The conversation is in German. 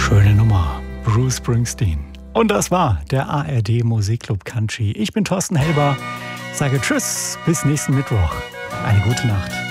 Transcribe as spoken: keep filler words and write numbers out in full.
Schöne Nummer. Bruce Springsteen. Und das war der A R D Musikclub Country. Ich bin Thorsten Helber. Sage Tschüss, bis nächsten Mittwoch. Eine gute Nacht.